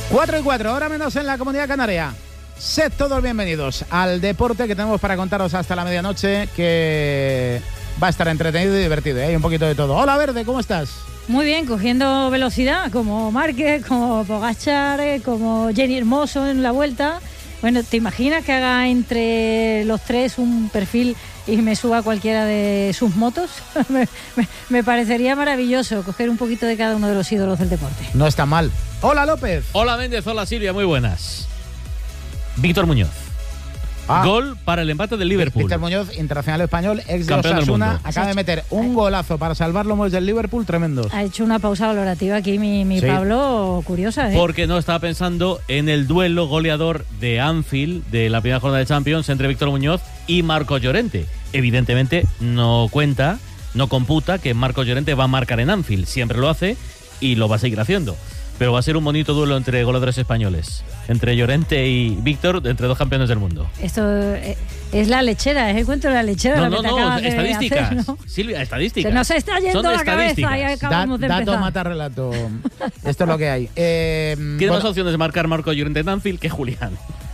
4:04, hora menos en la Comunidad Canaria. Sed todos bienvenidos al deporte que tenemos para contaros hasta la medianoche, que va a estar entretenido y divertido, hay un poquito de todo. Hola Verde, ¿cómo estás? Muy bien, cogiendo velocidad, como Márquez, como Pogačar, como Jenny Hermoso en la Vuelta. Bueno, ¿te imaginas que haga entre los tres un perfil y me suba cualquiera de sus motos? me parecería maravilloso coger un poquito de cada uno de los ídolos del deporte. No está mal. Hola López. Hola Méndez, hola Silvia, muy buenas. Víctor Muñoz. Gol para el empate del Liverpool. Víctor Muñoz, internacional español, ex de Campeón del Osasuna, mundo. acaba de meter un golazo para salvar lomos del Liverpool, tremendo. Ha hecho una pausa valorativa aquí mi Sí. Pablo, curiosa, ¿eh? Porque no estaba pensando en el duelo goleador de Anfield de la primera jornada de Champions entre Víctor Muñoz y Marcos Llorente. Evidentemente no computa que Marcos Llorente va a marcar en Anfield. Siempre lo hace y lo va a seguir haciendo. Pero va a ser un bonito duelo entre goleadores españoles. Entre Llorente y Víctor, entre dos campeones del mundo. Esto es la lechera, es el cuento de la lechera. No, estadísticas. Hacer, ¿no? Silvia, estadísticas. Se nos está yendo Son la cabeza estadísticas. y acabamos de Dato empezar. mata relato. Esto es lo que hay. Tiene más opciones de marcar Marcos Llorente en Anfield que Julián.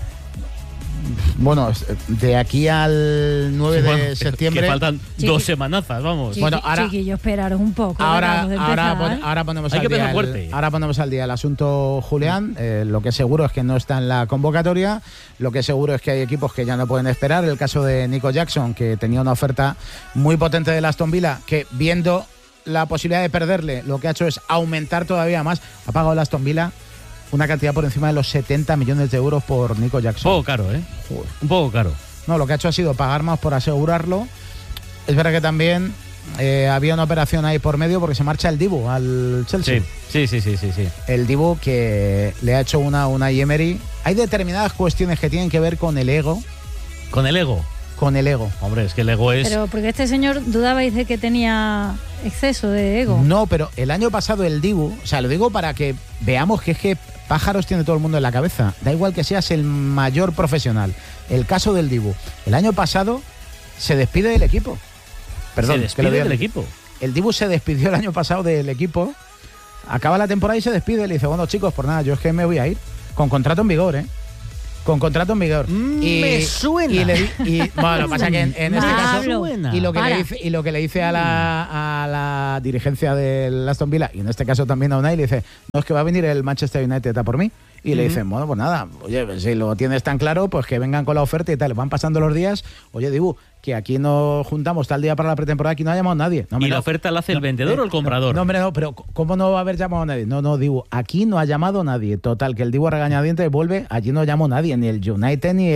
Bueno, de aquí al 9 de septiembre. Que faltan Chiqui- 2 semanazas, vamos. Bueno, ahora- Chiquillos, esperaros un poco. Ahora acabamos de empezar. ponemos Hay al que día empezar fuerte. ahora ponemos al día el asunto Julián. Lo que seguro es que no está en la convocatoria. Lo que seguro es que hay equipos que ya no pueden esperar. El caso de Nico Jackson, que tenía una oferta muy potente del Aston Villa, que viendo la posibilidad de perderle, lo que ha hecho es aumentar todavía más. Ha pagado el Aston Villa una cantidad por encima de los 70 millones de euros por Nico Un Jackson. poco caro, ¿eh? Joder. Un poco caro. No, lo que ha hecho ha sido pagar más por asegurarlo. Es verdad que también había una operación ahí por medio porque se marcha el Dibu al Chelsea. Sí. El Dibu que le ha hecho una Emery. Hay determinadas cuestiones que tienen que ver con el ego. Con el ego. Hombre, es que el ego es... Pero porque este señor dudabais de que tenía exceso de ego. No, pero el año pasado el Dibu, o sea, lo digo para que veamos que es que pájaros tiene todo el mundo en la cabeza. Da igual que seas el mayor profesional. El caso del Dibu. El año pasado se despide del equipo. Perdón, se que despide lo diga. del equipo. El Dibu se despidió el año pasado del equipo. Acaba la temporada y se despide. Le dice, bueno, chicos, por nada, yo es que me voy a ir. Con contrato en vigor, ¿eh? Con contrato en vigor. Me suena. Bueno, pasa que en este caso... Pablo, Y lo para. que le dice a la dirigencia del Aston Villa, y en este caso también a Unai, le dice, no, es que va a venir el Manchester United a por mí. Y le dicen, bueno, pues nada, oye, si lo tienes tan claro, pues que vengan con la oferta y tal. Van pasando los días, oye, Dibu, que aquí nos juntamos tal día para la pretemporada, aquí no ha llamado nadie. No, ¿Y hombre, la no. oferta la hace el vendedor o el comprador? No, hombre, no, pero ¿cómo no va a haber llamado a nadie? No, Dibu, aquí no ha llamado nadie. Total, que el Dibu a regañadientes vuelve, allí no llamó nadie, ni el United, ni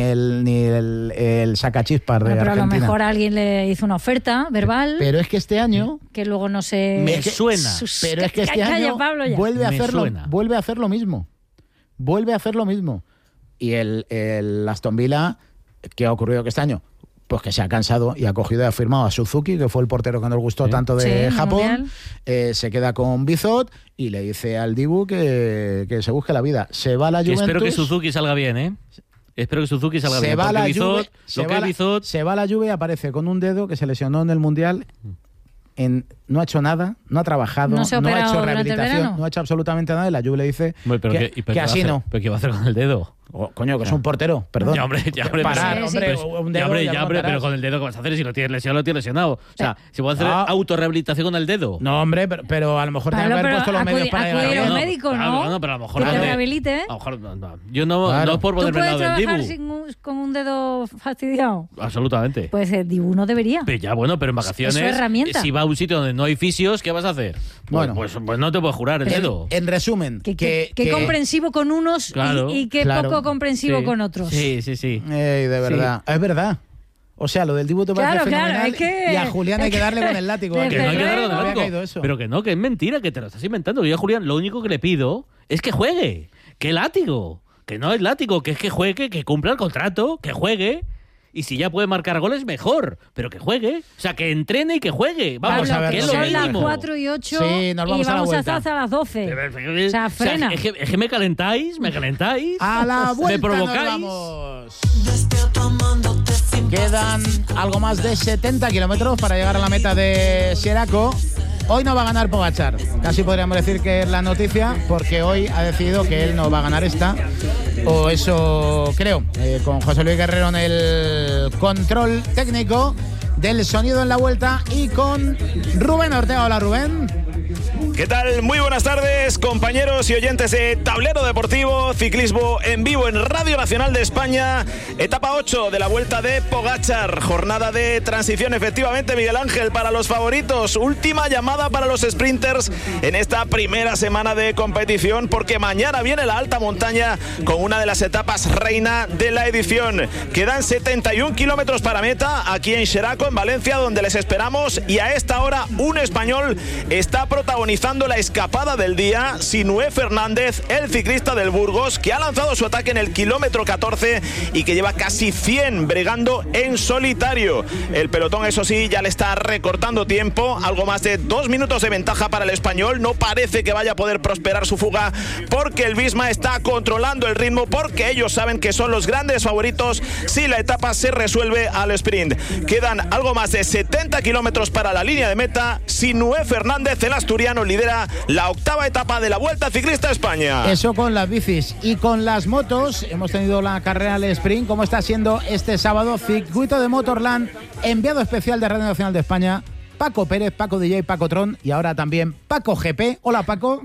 el sacachispas de Bueno, pero a lo Argentina. mejor alguien le hizo una oferta verbal Pero es que este año... que luego no se... Me suena. Pero es que este Calla, año Pablo, ya. vuelve a Me suena. hacer lo mismo. Vuelve a hacer lo mismo. Y el Aston Villa, ¿qué ha ocurrido que este año? Pues que se ha cansado y ha cogido y ha firmado a Suzuki, que fue el portero que nos gustó tanto de Sí, Japón. mundial. Se queda con Bizot y le dice al Dibu que se busque la vida. Se va a la Que Juventus. espero que Suzuki salga bien, ¿eh? Espero que Suzuki salga se bien. va a la Porque Bizot, Juve, lo que es Bizot... se va a la Juve y aparece con un dedo que se lesionó en el Mundial. No ha hecho nada, no ha trabajado, No se ha no ha operado hecho durante el rehabilitación, verano. no ha hecho absolutamente nada y la Juve le dice Hombre, pero que ¿qué va a así hacer? no. ¿Pero qué va a hacer con el dedo? Coño, que es un portero, perdón. Ya, hombre, Parar, sí, hombre, sí. un dedo ya lo pero montarás. con el dedo, ¿qué vas a hacer? Si lo tienes lesionado, lo tienes lesionado. O sea, si puedo hacer autorrehabilitación con el dedo. No, hombre, pero a lo mejor tiene que Pablo, haber pero puesto los medios para acudir llegar a un bien. médico, claro, ¿no? bueno, pero a lo mejor Que te no. rehabilite. A lo mejor no. Yo no, Claro. no es por ¿Tú ponerme al puedes lado del trabajar Dibu. con un dedo fastidiado? Absolutamente. Pues el Dibu no debería. Pero ya, bueno, pero en vacaciones, Es su herramienta. si va a un sitio donde no hay fisios, ¿qué vas a hacer? Bueno. Pues no te puedes jurar el dedo. En resumen, Qué comprensivo con unos Claro, y qué claro. poco comprensivo Sí. con otros. Sí. de verdad, es verdad. O sea, lo del Dibu te parece Claro, fenomenal es que- y a Julián hay que darle con el látigo. Desde Que no hay que darle luego. con el había látigo. caído eso. Pero que es mentira, que te lo estás inventando. Yo a Julián lo único que le pido es que juegue. ¿Qué látigo? Que no es látigo, que es que juegue, que cumpla el contrato, que juegue. Y si ya puede marcar goles, mejor. Pero que juegue. O sea, que entrene y que juegue. Vamos Pablo, a ver, que que es son lo son las mínimo. 4 y 8 Sí, nos vamos y a la vamos a vuelta. estar hasta las 12. O sea, frena. Es que me calentáis. A la vuelta Me provocáis. nos vamos. Quedan algo más de 70 kilómetros para llegar a la meta de Sieraco. Hoy no va a ganar Pogačar. Casi podríamos decir que es la noticia, porque hoy ha decidido que él no va a ganar esta. O eso creo. Con José Luis Guerrero en el control técnico del sonido en la vuelta y con Rubén Ortega. Hola, Rubén. ¿Qué tal? Muy buenas tardes, compañeros y oyentes de Tablero Deportivo, ciclismo en vivo en Radio Nacional de España, etapa 8 de la Vuelta de Pogačar, jornada de transición efectivamente, Miguel Ángel, para los favoritos, última llamada para los sprinters en esta primera semana de competición, porque mañana viene la alta montaña con una de las etapas reina de la edición. Quedan 71 kilómetros para meta aquí en Xeraco, en Valencia, donde les esperamos, y a esta hora un español está protagonizando la escapada del día, Sinué Fernández, el ciclista del Burgos, que ha lanzado su ataque en el kilómetro 14 y que lleva casi 100 bregando en solitario. El pelotón, eso sí, ya le está recortando tiempo, algo más de 2 minutos de ventaja para el español. No parece que vaya a poder prosperar su fuga, porque el Visma está controlando el ritmo, porque ellos saben que son los grandes favoritos si la etapa se resuelve al sprint. Quedan algo más de 70 kilómetros para la línea de meta. Sinué Fernández, el asturiano, lidera la octava etapa de la Vuelta Ciclista a España. Eso con las bicis y con las motos. Hemos tenido la carrera al sprint, como está siendo este sábado, circuito de Motorland, enviado especial de Radio Nacional de España, Paco Pérez, Paco DJ, Paco Tron y ahora también Paco GP. Hola, Paco.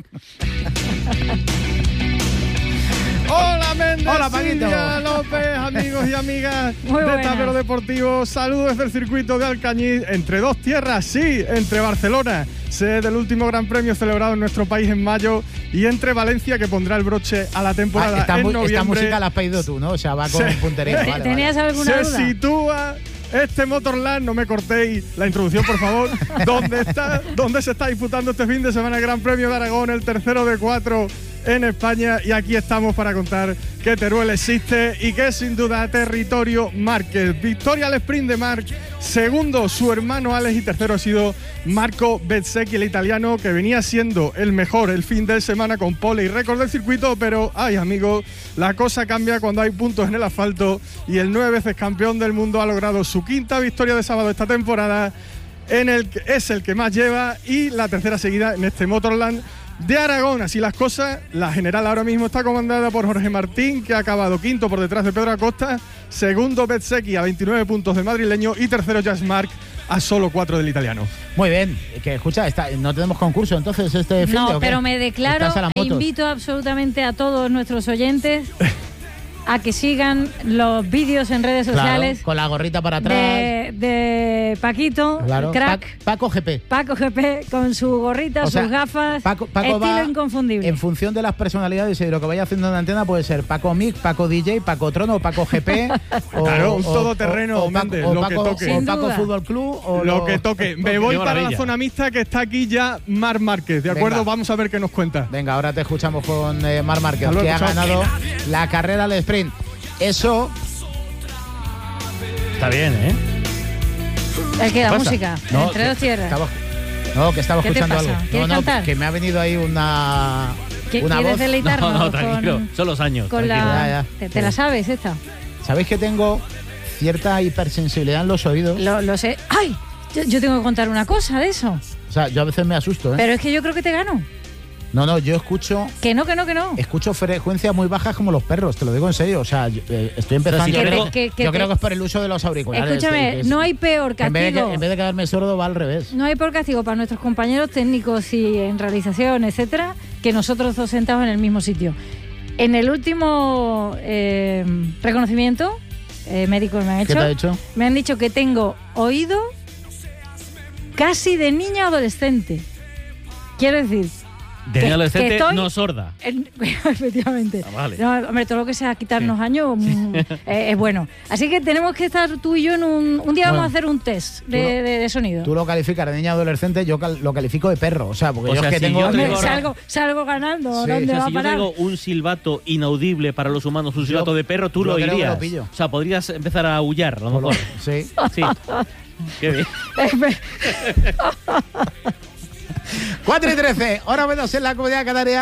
Hola, Méndez. Hola, Paquito. Silvia López, amigos y amigas Muy de buenas. Tablero Deportivo. Saludos desde el circuito de Alcañiz, entre dos tierras, sí, entre Barcelona, sede del último Gran Premio celebrado en nuestro país en mayo, y entre Valencia, que pondrá el broche a la temporada en noviembre. Esta música la has pedido tú, ¿no? O sea, va con puntería. Vale, ¿Tenías alguna Se duda? sitúa este Motorland, no me cortéis la introducción, por favor, ¿dónde se está disputando este fin de semana el Gran Premio de Aragón, el tercero de 4 en España, y aquí estamos para contar que Teruel existe y que es sin duda territorio Márquez. Victoria al sprint de Marc, segundo su hermano Alex y tercero ha sido Marco Bezzecchi, el italiano, que venía siendo el mejor el fin de semana con pole y récord del circuito, pero ay, amigos, la cosa cambia cuando hay puntos en el asfalto, y el 9 veces campeón del mundo ha logrado su quinta victoria de sábado esta temporada, es el que más lleva, y la tercera seguida en este Motorland de Aragón. Así las cosas, la general ahora mismo está comandada por Jorge Martín, que ha acabado quinto por detrás de Pedro Acosta, segundo Bezzecchi a 29 puntos del madrileño y tercero Jas Marc a solo 4 del italiano. Muy bien, que escucha, no tenemos concurso entonces este fin de No, ¿o qué? pero me declaro ¿Estás a las e motos? invito absolutamente a todos nuestros oyentes a que sigan los vídeos en redes Claro, sociales con la gorrita para atrás. de Paquito, Claro. el crack. Paco GP. Paco GP con su gorrita, O sea, sus gafas, Paco estilo va inconfundible. en función de las personalidades y de lo que vaya haciendo en la antena, puede ser Paco Mic, Paco DJ, Paco Trono o Paco GP. Claro, un todoterreno, o Méndez, Paco, lo o que Paco, toque. o Sin Paco duda. Fútbol Club o Lo que toque. Me voy Qué para la maravilla. zona mixta, que está aquí ya Marc Márquez, ¿de acuerdo? Venga. Vamos a ver qué nos cuenta. Venga, ahora te escuchamos con Marc Márquez, Hasta luego, que ha chao. ganado la carrera al sprint. Eso Está bien, ¿eh? El que da pasa? música, entre dos tierras. Que estaba ¿Qué te escuchando pasa? algo. ¿Quieres cantar? Que me ha venido ahí una ¿Quieres voz. deleitarnos No, tranquilo. con, Son los años. con tranquilo. la... Ya. ¿Te la sabes esta? ¿Sabéis que tengo cierta hipersensibilidad en los oídos? Lo sé. ¡Ay! Yo tengo que contar una cosa de eso. O sea, yo a veces me asusto, ¿eh? Pero es que yo creo que te gano. No, yo escucho frecuencias muy bajas como los perros, te lo digo en serio. O sea, estoy empezando. Pero si yo creo- creo que es por el uso de los auriculares. Escúchame, no hay peor En vez, castigo. en vez de quedarme sordo, va al revés. No hay peor castigo para nuestros compañeros técnicos y en realización, etcétera, que nosotros dos sentados en el mismo sitio. En el último reconocimiento médico que me han hecho, ¿Qué te ha hecho? me han dicho que tengo oído casi de niña adolescente. Quiero decir, De niña adolescente, que estoy- no sorda. efectivamente. Ah, vale. No, hombre, todo lo que sea quitarnos años es bueno. Así que tenemos que estar tú y yo en un día vamos a hacer un test de sonido. Tú lo calificas de niña adolescente, yo lo califico de perro. O sea, porque O yo sea, es que si tengo. yo te Hombre, digo ahora- salgo ganando. Sí, ¿Dónde O sea, va si a yo parar? tengo un silbato inaudible para los humanos, un silbato de perro, tú yo lo creo que oirías. lo pillo. O sea, podrías empezar a aullar, a lo mejor. Sí. Sí. Qué bien. 4 y 13, hora menos en la Comunidad Canaria.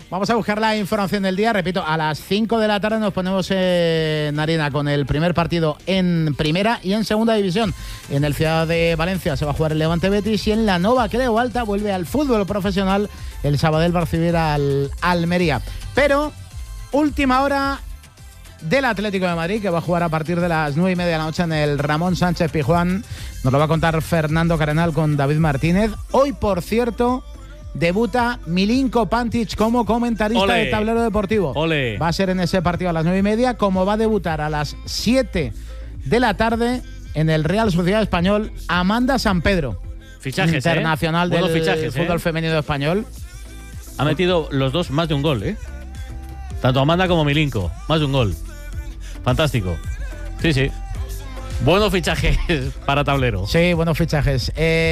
Vamos a buscar la información del día. Repito, a las 5 de la tarde nos ponemos en harina con el primer partido en primera y en segunda división. En el Ciudad de Valencia se va a jugar el Levante Betis y en la Nova Creu Alta vuelve al fútbol profesional el Sabadell va a recibir al Almería. Pero última hora del Atlético de Madrid, que va a jugar a partir de las 9:30 de la noche en el Ramón Sánchez Pizjuán. Nos lo va a contar Fernando Cardenal con David Martínez. Hoy, por cierto, debuta Milinko Pantic como comentarista de Tablero Deportivo. Ole. Va a ser en ese partido a las 9:30, como va a debutar a las 7 de la tarde en el Real Sociedad Español Amanda Sampedro. Fichajes, internacional del fichajes, fútbol femenino español. Ha metido los dos más de un gol, ¿eh? Tanto Amanda como Milinko, más de un gol. Fantástico. Sí, sí. Buenos fichajes para Tablero. Sí, buenos fichajes.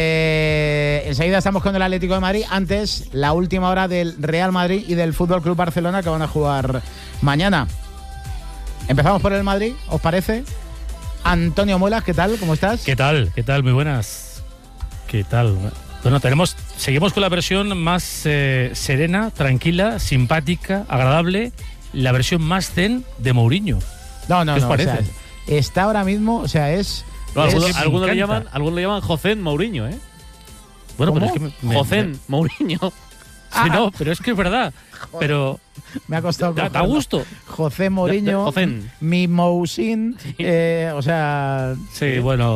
Enseguida estamos con el Atlético de Madrid. Antes, la última hora del Real Madrid y del Fútbol Club Barcelona, que van a jugar mañana. Empezamos por el Madrid, ¿os parece? Antonio Muelas, ¿qué tal? ¿Cómo estás? ¿Qué tal? ¿Qué tal? Muy buenas. ¿Qué tal? Bueno, seguimos con la versión más serena, tranquila, simpática, agradable, la versión más zen de Mourinho. No, ¿Qué os parece? O sea, está ahora mismo, o sea, es... No, algunos le llaman José Mourinho, ¿eh? Bueno, ¿cómo? pero es que José Mourinho. Sí, no, pero es que es verdad. Joder. Pero Me ha costado... da gusto. José Mourinho, José. mi Mousin, o sea... Sí, bueno,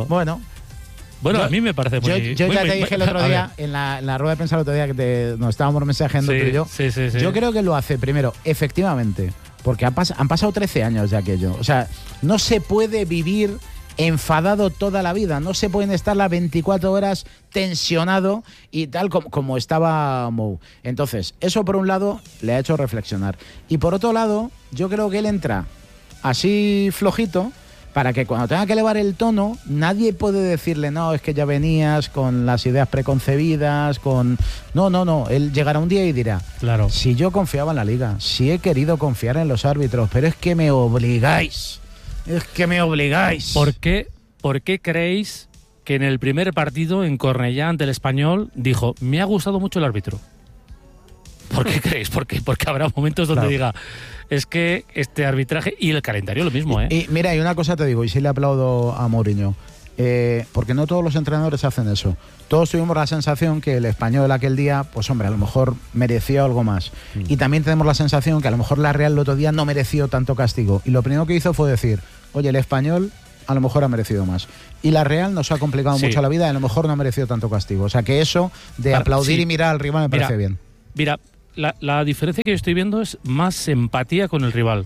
yo- a mí me parece muy... Yo ya te dije el otro a día, ver, en la rueda de prensa el otro día, que nos estábamos mensajeando tú y yo. Sí. Yo creo que lo hace primero, efectivamente, porque han pasado 13 años de aquello. O sea, no se puede vivir enfadado toda la vida, no se pueden estar las 24 horas tensionado y tal como estaba Mou. Entonces, eso por un lado le ha hecho reflexionar. Y por otro lado, yo creo que él entra así flojito, para que cuando tenga que elevar el tono, nadie puede decirle, no, es que ya venías con las ideas preconcebidas, con... No, él llegará un día y dirá, claro. si yo confiaba en la Liga, si he querido confiar en los árbitros, pero es que me obligáis, ¿Por qué creéis que en el primer partido en Cornellá ante el Español dijo, me ha gustado mucho el árbitro? ¿Por qué creéis? Porque habrá momentos donde Claro. diga, es que este arbitraje y el calendario lo mismo, ¿eh? Y mira, y una cosa te digo, y sí le aplaudo a Mourinho, porque no todos los entrenadores hacen eso. Todos tuvimos la sensación que el Español aquel día, pues hombre, a lo mejor mereció algo más. Y también tenemos la sensación que a lo mejor la Real el otro día no mereció tanto castigo. Y lo primero que hizo fue decir, oye, el Español a lo mejor ha merecido más. Y la Real nos ha complicado Sí. mucho la vida y a lo mejor no ha merecido tanto castigo. O sea que eso de aplaudir sí. y mirar al rival me parece bien. Mira, la diferencia que yo estoy viendo es más empatía con el rival.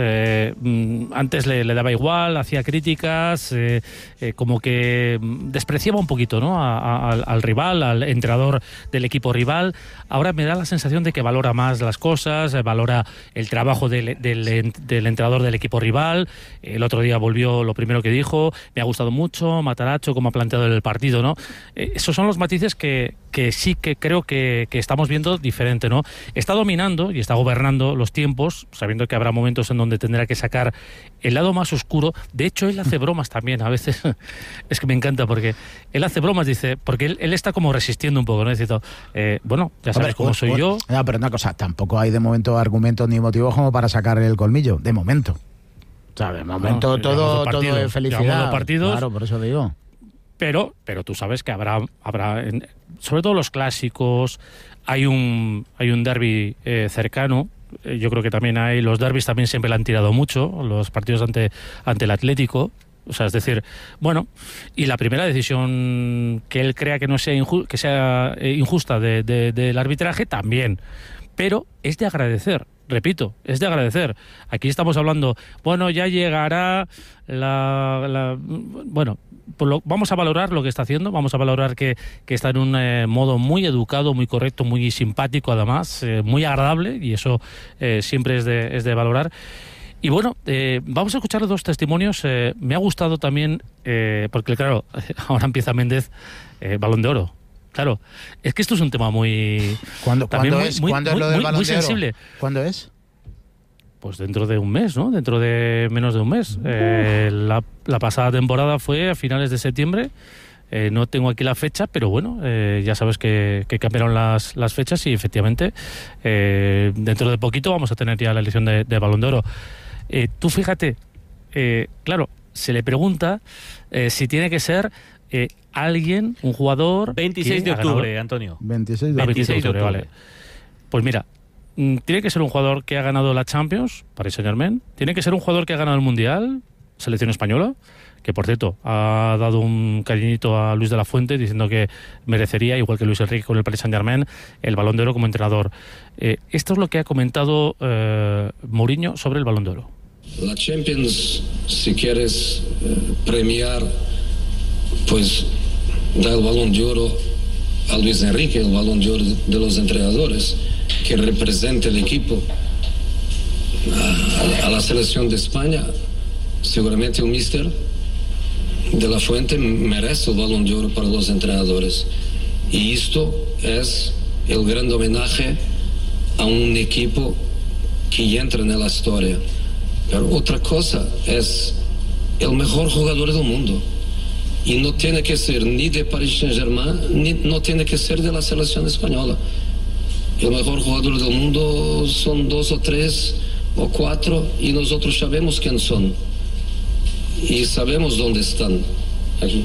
Antes le daba igual, hacía críticas, como que despreciaba un poquito, ¿no? al rival, al entrenador del equipo rival. Ahora me da la sensación de que valora más las cosas, valora el trabajo del entrenador del equipo rival. El otro día volvió, lo primero que dijo, me ha gustado mucho, Matarazzo, como ha planteado el partido, ¿no? Esos son los matices que sí que creo que estamos viendo diferente, ¿no? Está dominando y está gobernando los tiempos, sabiendo que habrá momentos en donde tendrá que sacar el lado más oscuro. De hecho, él hace bromas también, a veces. Es que me encanta porque él hace bromas, dice, porque él está como resistiendo un poco, ¿no? Diciendo, bueno, ya sabes cómo soy yo. No, pero una cosa, tampoco hay de momento argumentos ni motivos como para sacar el colmillo, de momento. O sea, de momento No, todo llevamos es los felicidad. partidos. Claro, por eso digo. Pero tú sabes que habrá sobre todo los clásicos, hay un derbi cercano. Yo creo que también los derbis también siempre le han tirado mucho, los partidos ante el Atlético. O sea, es decir, bueno, y la primera decisión que él crea que no sea injusta del arbitraje también. Pero es de agradecer. Repito, es de agradecer. Aquí estamos hablando, bueno, ya llegará bueno, vamos a valorar lo que está haciendo, vamos a valorar que está en un modo muy educado, muy correcto, muy simpático además, muy agradable, y eso siempre es de valorar. Y bueno, vamos a escuchar dos testimonios. Me ha gustado también, porque claro, ahora empieza Méndez, Balón de Oro. Claro, es que esto es un tema muy... ¿Cuándo es lo del Balón muy de Oro? sensible. ¿Cuándo es? Pues dentro de un mes, ¿no? Dentro de menos de un mes. La pasada temporada fue a finales de septiembre. No tengo aquí la fecha, pero bueno, ya sabes que cambiaron las fechas y efectivamente dentro de poquito vamos a tener ya la elección de Balón de Oro. Tú fíjate, claro, se le pregunta si tiene que ser alguien, un jugador... 26 de octubre, Antonio. 26 de octubre, vale. Pues mira, tiene que ser un jugador que ha ganado la Champions, Paris Saint-Germain, tiene que ser un jugador que ha ganado el Mundial, selección española, que por cierto ha dado un cariñito a Luis de la Fuente diciendo que merecería, igual que Luis Enrique con el Paris Saint-Germain, el Balón de Oro como entrenador. Esto es lo que ha comentado Mourinho sobre el Balón de Oro. La Champions, si quieres premiar, pues da el Balón de Oro a Luis Enrique, el Balón de Oro de los entrenadores, que representa el equipo. A la selección de España, seguramente el míster de la Fuente merece el Balón de Oro para los entrenadores. Y esto es el gran homenaje a un equipo que entra en la historia. Pero otra cosa es el mejor jugador del mundo. Y no tiene que ser ni de Paris Saint-Germain, ni no tiene que ser de la selección española. El mejor jugador del mundo son 2 o 3 o 4 y nosotros sabemos quién son. Y sabemos dónde están. Aquí.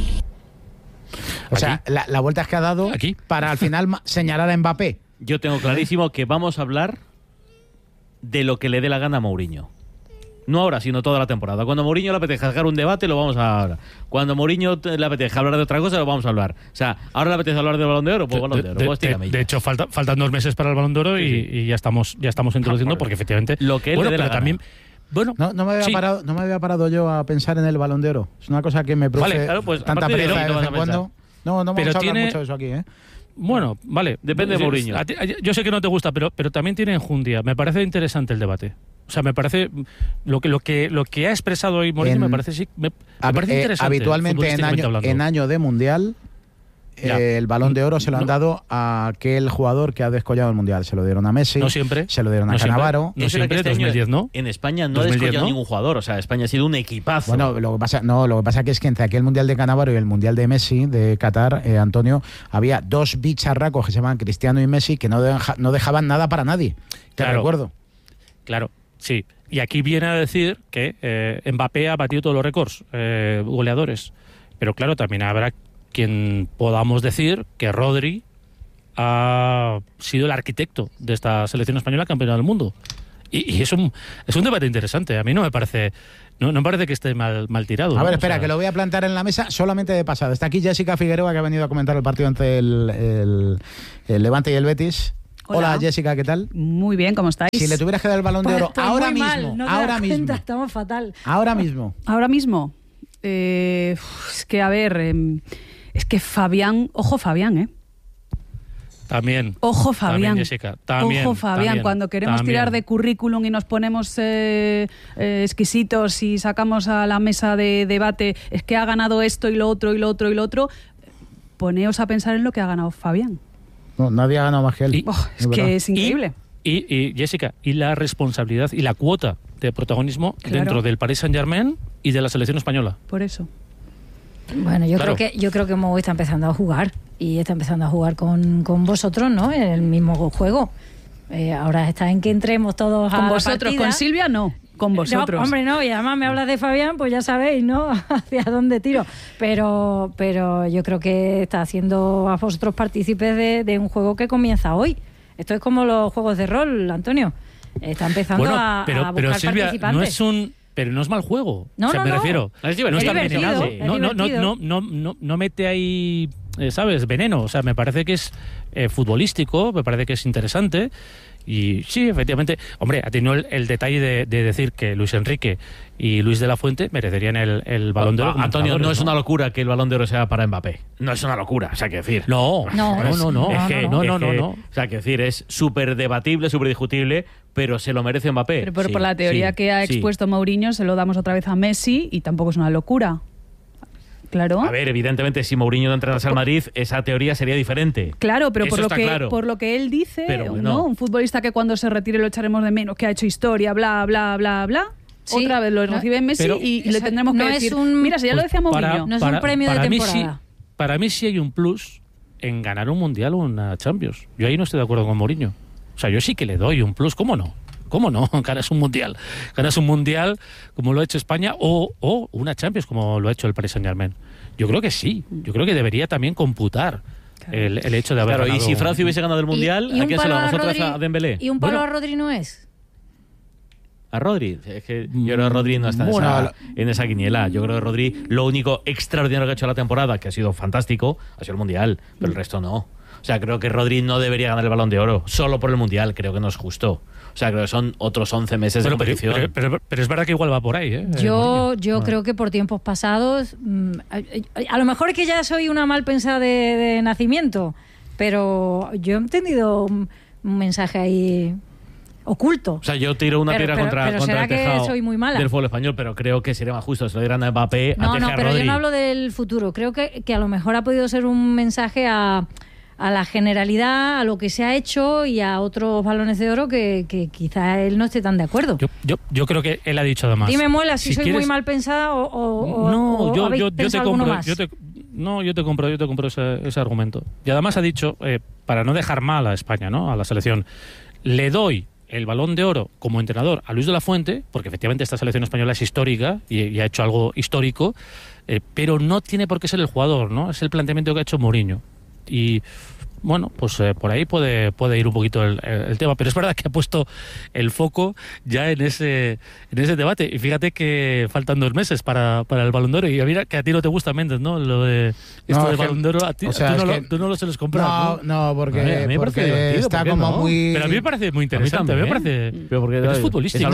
O sea, la vuelta es que ha dado aquí para al final señalar a Mbappé. Yo tengo clarísimo que vamos a hablar de lo que le dé la gana a Mourinho. No ahora, sino toda la temporada. Cuando Mourinho le apetece sacar un debate, lo vamos a hablar. Cuando Mourinho le apetece hablar de otra cosa, lo vamos a hablar. O sea, ahora le apetece hablar del Balón de Oro, pues Balón de Oro. Pues de hecho, faltan 2 meses para el Balón de Oro y ya estamos introduciendo, porque efectivamente... Lo que él le dé la gana. También, bueno, no me había parado yo a pensar en el Balón de Oro. Es una cosa que me produce claro, pues, tanta pereza de vez en cuando. No vamos a hablar mucho de eso aquí, ¿eh? Bueno, vale. Depende de Mourinho. Yo sé que no te gusta, pero también tiene enjundia. Me parece interesante el debate. O sea, me parece lo que ha expresado hoy Mourinho me parece interesante. Habitualmente en año de Mundial el Balón de Oro se lo han dado a aquel jugador que ha descollado el Mundial. Se lo dieron a Messi, no siempre, se lo dieron a Cannavaro. No siempre, 2010 no. En España no ha descollado ningún jugador. O sea, España ha sido un equipazo. Bueno, lo que pasa es que entre aquel Mundial de Cannavaro y el Mundial de Messi, de Qatar, Antonio, había 2 bicharracos que se llamaban Cristiano y Messi que no dejaban nada para nadie. Te recuerdo. Claro. Sí, y aquí viene a decir que Mbappé ha batido todos los récords goleadores, pero claro, también habrá quien podamos decir que Rodri ha sido el arquitecto de esta selección española campeona del mundo. Y es un debate interesante. A mí no me parece que esté mal tirado. A ver, espera, que lo voy a plantear en la mesa solamente de pasada. Está aquí Jessica Figueroa, que ha venido a comentar el partido entre el Levante y el Betis. Hola Jessica, ¿qué tal? Muy bien, ¿cómo estáis? Si le tuvieras que dar el Balón de Oro ahora mismo, estamos fatal. Ahora mismo. Es que a ver, es que Fabián, ojo Fabián, También. Ojo Fabián. También, Jessica. Ojo Fabián, cuando queremos tirar de currículum y nos ponemos exquisitos y sacamos a la mesa de debate, es que ha ganado esto y lo otro y lo otro y lo otro, poneos a pensar en lo que ha ganado Fabián. No, nadie ha ganado más que él. Es que es increíble. Y Jessica, y la responsabilidad y la cuota de protagonismo dentro del Paris Saint-Germain y de la selección española. Por eso. Bueno, yo creo que Mou está empezando a jugar y está empezando a jugar con vosotros, ¿no? En el mismo juego. Ahora está en que entremos todos con a vosotros, la partida. Con Silvia no. Con vosotros. No, hombre, no, y además me hablas de Fabián, pues ya sabéis, ¿no? Hacia dónde tiro. Pero yo creo que está haciendo a vosotros partícipes de un juego que comienza hoy. Esto es como los juegos de rol, Antonio. Está empezando a buscar pero Silvia, participantes. pero no es mal juego. No, me refiero. Es no está divertido. No mete ahí, ¿sabes? Veneno. O sea, me parece que es futbolístico, me parece que es interesante. Y sí, efectivamente, hombre, ha tenido el detalle de decir que Luis Enrique y Luis de la Fuente merecerían el Balón de Oro. Antonio, no es una locura que el Balón de Oro sea para Mbappé. No es una locura, o sea, que decir. No. O sea, que decir, es súper debatible, súper discutible, pero se lo merece Mbappé. Pero por la teoría que ha expuesto Mourinho, se lo damos otra vez a Messi y tampoco es una locura. Claro. A ver, evidentemente, si Mourinho no entrenase al Madrid, esa teoría sería diferente. Claro, pero por lo que él dice, ¿no? Un futbolista que cuando se retire lo echaremos de menos, que ha hecho historia, bla, bla, bla, bla. Sí, otra vez lo recibe Messi y le tendremos que decir, mira, si ya lo decía Mourinho. No es un premio de temporada. para mí sí hay un plus en ganar un Mundial o una Champions. Yo ahí no estoy de acuerdo con Mourinho. O sea, yo sí que le doy un plus. ¿Cómo no? ¿Cómo no? Ganas un Mundial. Ganas un Mundial como lo ha hecho España o una Champions como lo ha hecho el Paris Saint-Germain. Yo creo que sí. Yo creo que debería también computar el hecho de haber ganado. Y si Francia hubiese ganado el Mundial, ¿a quién se lo damos nosotros a Dembélé? ¿Y un palo a Rodri no es? A Rodri, es que yo creo que Rodri no está en esa quiniela. Yo creo que Rodri, lo único extraordinario que ha hecho la temporada, que ha sido fantástico, ha sido el Mundial, pero el resto no. O sea, creo que Rodri no debería ganar el Balón de Oro solo por el Mundial, creo que no es justo. O sea, creo que son otros 11 meses de competición. Pero es verdad que igual va por ahí, ¿eh? Yo creo que por tiempos pasados, a lo mejor es que ya soy una mal pensada de nacimiento, pero yo he entendido un mensaje ahí oculto. O sea, yo tiro una piedra contra el tejado soy muy mala del fútbol español, pero creo que sería más justo si lo dieran a Mbappé No, a pero Rodri. yo no hablo del futuro. Creo que a lo mejor ha podido ser un mensaje a la generalidad, a lo que se ha hecho y a otros balones de oro que quizá él no esté tan de acuerdo. Yo creo que él ha dicho además. Dime, Muela, si soy quieres... muy mal pensada yo te compro, más. yo te compro ese argumento. Y además ha dicho, para no dejar mal a España, ¿no? A la selección, le doy el Balón de Oro como entrenador a Luis de la Fuente, porque efectivamente esta selección española es histórica y ha hecho algo histórico, pero no tiene por qué ser el jugador, ¿no? Es el planteamiento que ha hecho Mourinho. Y bueno, pues por ahí puede ir un poquito el tema, pero es verdad que ha puesto el foco ya en ese debate. Y fíjate que faltan 2 meses para el Balón de Oro, y mira que a ti no te gusta, Méndez, ¿no? Lo de esto del Balón de Oro, a ti, tú no lo sueles comprar. No, porque está como no. muy... Pero a mí me parece muy interesante, a mí me parece... Pero es futbolístico.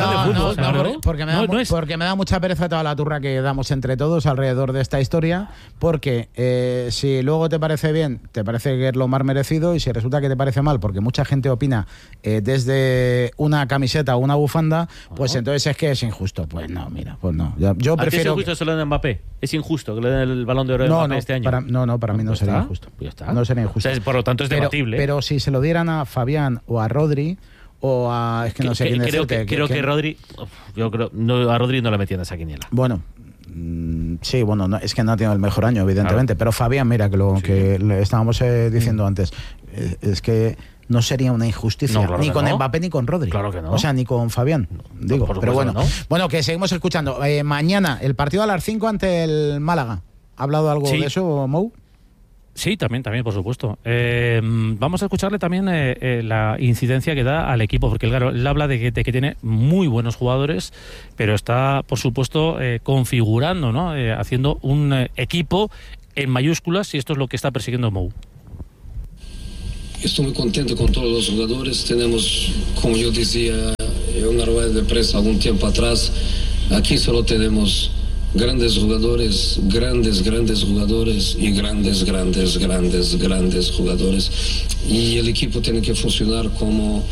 Porque me da mucha pereza toda la turra que damos entre todos alrededor de esta historia, porque si luego te parece bien, te parece que es lo más merecido, y si resulta que te parece mal, porque mucha gente opina desde una camiseta o una bufanda, pues entonces es que es injusto. Pues no, mira, pues no. Yo prefiero... ¿Es injusto se lo den a Mbappé? ¿Es injusto que le den el Balón de Oro a Mbappé este año? Para mí no sería injusto. Pues ya está. No sería injusto. O sea, por lo tanto es debatible. Pero si se lo dieran a Fabián o a Rodri, o a... Es que no sé quién decirte. Creo que Rodri... Yo creo... a Rodri no le metían esa quiniela. Bueno... Sí, bueno, no, es que no ha tenido el mejor año, evidentemente, pero Fabián, mira, que le estábamos diciendo antes, es que no sería una injusticia, no, claro ni con no. Mbappé ni con Rodri. Claro que no. O sea, ni con Fabián, digo. Pero bueno, bueno, que seguimos escuchando. Mañana, el partido a las 5 ante el Málaga. ¿Ha hablado algo de eso, Mou? Sí, también, por supuesto. Vamos a escucharle también la incidencia que da al equipo, porque claro, él habla de que tiene muy buenos jugadores, pero está, por supuesto, configurando, ¿no? Haciendo un equipo en mayúsculas, y esto es lo que está persiguiendo Mou. Estoy muy contento con todos los jugadores. Tenemos, como yo decía en una rueda de prensa algún tiempo atrás, aquí solo tenemos grandes jugadores y grandes jugadores, y el equipo tiene que funcionar como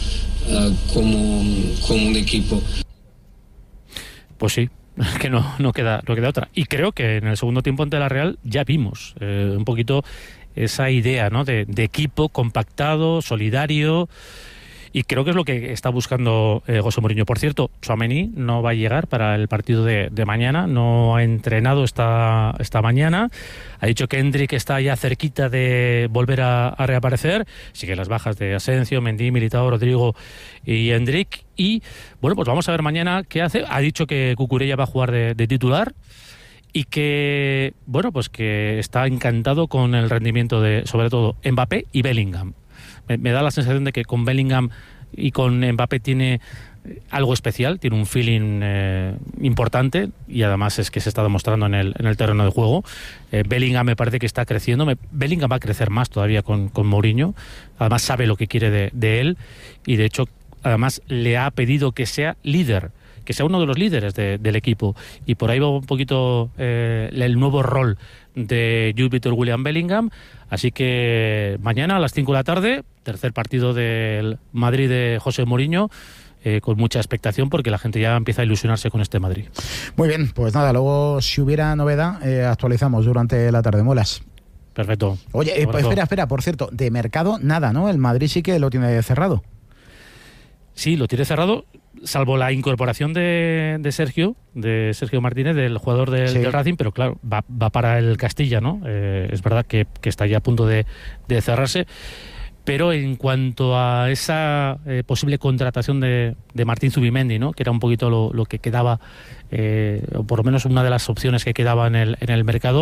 un equipo. Pues sí, que no queda otra. Y creo que en el segundo tiempo ante la Real ya vimos un poquito esa idea, ¿no? de equipo compactado, solidario. Y creo que es lo que está buscando José Mourinho. Por cierto, Tchouaméni no va a llegar para el partido de mañana, no ha entrenado esta mañana. Ha dicho que Endrick está ya cerquita de volver a reaparecer. Sigue las bajas de Asensio, Mendy, Militao, Rodrigo y Endrick. Y bueno, pues vamos a ver mañana qué hace. Ha dicho que Cucurella va a jugar de titular, y que, bueno, pues que está encantado con el rendimiento de, sobre todo, Mbappé y Bellingham. Me da la sensación de que con Bellingham y con Mbappé tiene algo especial, tiene un feeling importante, y además es que se está demostrando en el terreno de juego. Bellingham me parece que está creciendo. Bellingham va a crecer más todavía con Mourinho. Además sabe lo que quiere de él, y de hecho además le ha pedido que sea líder, que sea uno de los líderes del equipo, y por ahí va un poquito el nuevo rol de Jude Victor-William Bellingham. Así que mañana a las 5 de la tarde, tercer partido del Madrid de José Mourinho, con mucha expectación, porque la gente ya empieza a ilusionarse con este Madrid. Muy bien, pues nada, luego si hubiera novedad actualizamos durante la tarde. Muelas. Perfecto. Oye, pues espera, por cierto, de mercado nada, ¿no? El Madrid sí que lo tiene cerrado. Sí, lo tiene cerrado, salvo la incorporación de Sergio Martínez, del jugador del Racing, pero claro, va para el Castilla, ¿no? Es verdad que está ya a punto de cerrarse. Pero en cuanto a esa posible contratación de Martín Zubimendi, ¿no? Que era un poquito lo que quedaba, o por lo menos una de las opciones que quedaba en el mercado,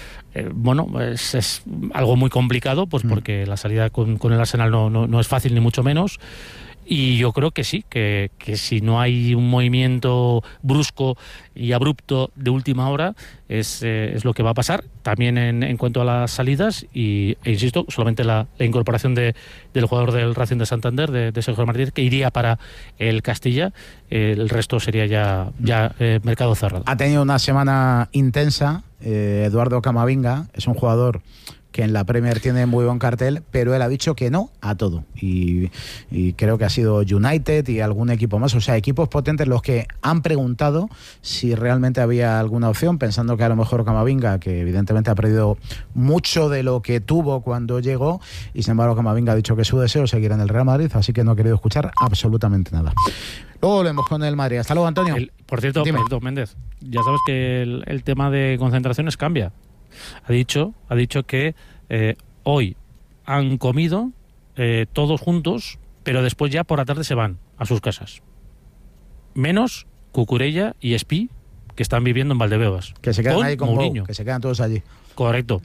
es algo muy complicado, pues porque la salida con el Arsenal no es fácil, ni mucho menos. Y yo creo que sí, que si no hay un movimiento brusco y abrupto de última hora, es lo que va a pasar. También en cuanto a las salidas, e insisto, solamente la incorporación del jugador del Racing de Santander, de Sergio Martínez, que iría para el Castilla, el resto sería ya mercado cerrado. Ha tenido una semana intensa, Eduardo Camavinga, es un jugador que en la Premier tiene muy buen cartel, pero él ha dicho que no a todo, y creo que ha sido United y algún equipo más, o sea, equipos potentes los que han preguntado si realmente había alguna opción, pensando que a lo mejor Camavinga, que evidentemente ha perdido mucho de lo que tuvo cuando llegó, y sin embargo Camavinga ha dicho que su deseo es seguir en el Real Madrid, así que no ha querido escuchar absolutamente nada. Luego volvemos con el Madrid. Hasta luego, Antonio. Por cierto, Méndez, ya sabes que el tema de concentraciones cambia. Ha dicho que hoy han comido todos juntos, pero después ya por la tarde se van a sus casas. Menos Cucurella y Espí, que están viviendo en Valdebebas. Que se quedan ahí con Mourinho. Que se quedan todos allí. Correcto.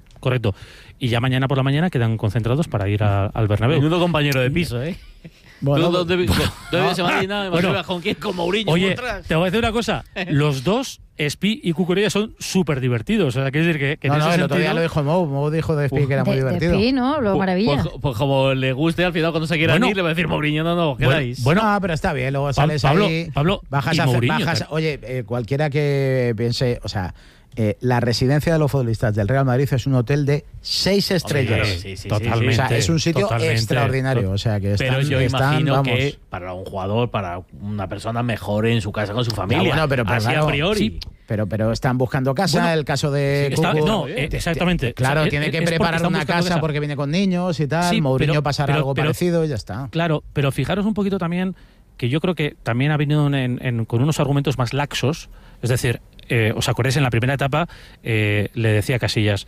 Y ya mañana por la mañana quedan concentrados para ir al Bernabéu. Menudo compañero de piso, ¿eh? Bueno, ¿Dónde vives en Madrid? ¿Con quién? ¿Con Mourinho? Oye, te voy a decir una cosa. Los dos, Espí y Cucurella, son súper divertidos. O sea, quiere decir que en ese el sentido... otro día lo dijo Mou dijo de Espí que era muy divertido. De Espí, ¿no? Lo maravilla. Pues como le guste, al final cuando se quieran ir, le va a decir Mourinho, no, quedáis. Bueno, pero está bien, luego sales ahí... Pablo, bajas oye, cualquiera que piense... O sea... la residencia de los futbolistas del Real Madrid es un hotel de 6 estrellas. Sí, totalmente. O sea, es un sitio extraordinario. O sea, que pero yo imagino que para un jugador, para una persona, mejor en su casa con su familia. Bueno, pero así claro, a priori. Sí, pero están buscando casa. El caso de Cucu, exactamente. Claro, tiene que preparar una casa porque viene con niños y tal. Mourinho pasará algo parecido y ya está. Claro, pero fijaros un poquito también que yo creo que también ha venido con unos argumentos más laxos. Es decir, ¿os acordáis? En la primera etapa le decía a Casillas,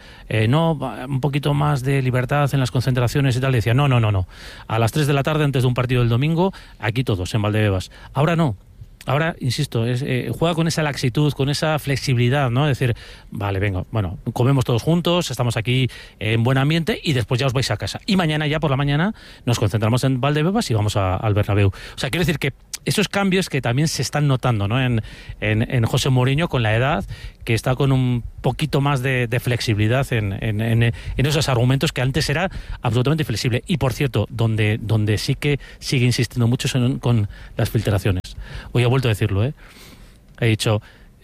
un poquito más de libertad en las concentraciones y tal. Le decía, no. A las 3 de la tarde, antes de un partido del domingo, aquí todos, en Valdebebas. Ahora no. Ahora, insisto, juega con esa laxitud, con esa flexibilidad, ¿no? Es decir, vale, venga, bueno, comemos todos juntos, estamos aquí en buen ambiente y después ya os vais a casa. Y mañana, ya por la mañana, nos concentramos en Valdebebas y vamos al Bernabéu. O sea, quiero decir que esos cambios que también se están notando, ¿no? En José Mourinho, con la edad, que está con un poquito más de flexibilidad en esos argumentos que antes era absolutamente flexible. Y por cierto, donde sí que sigue insistiendo mucho son con las filtraciones. Hoy he vuelto a decirlo, He dicho,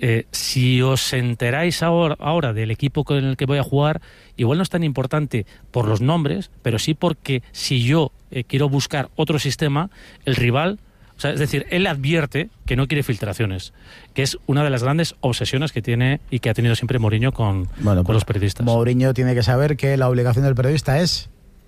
si os enteráis ahora del equipo con el que voy a jugar, igual no es tan importante por los nombres, pero sí porque si yo quiero buscar otro sistema, el rival... O sea, es decir, él advierte que no quiere filtraciones, que es una de las grandes obsesiones que tiene y que ha tenido siempre Mourinho con los periodistas. Mourinho tiene que saber que la obligación del periodista es